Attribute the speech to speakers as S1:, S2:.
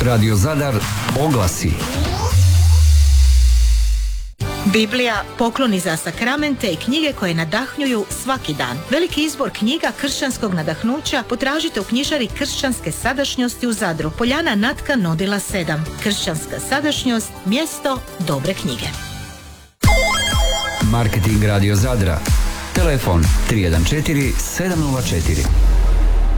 S1: Radio Zadar oglasi.
S2: Biblija, pokloni za sakramente i knjige koje nadahnjuju svaki dan. Veliki izbor knjiga kršćanskog nadahnuća potražite u knjižari Kršćanske sadašnjosti u Zadru. Poljana Natka Nodila 7. Kršćanska sadašnjost, mjesto dobre knjige.
S1: Marketing Radio Zadra. Telefon 314 704.